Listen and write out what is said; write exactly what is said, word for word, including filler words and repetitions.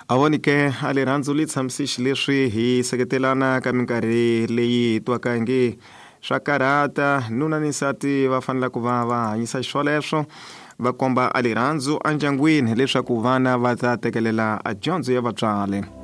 Awonike alirandzo litsamsishi leswi hi seketelana ka minkarhi leyi twakangi swa karata nuna ni nsati va fanele ku va va hanyisa xiswoleswo va komba alirandzo andyangwini leswaku vana va ta tekelela a dyondzo ya vatswari.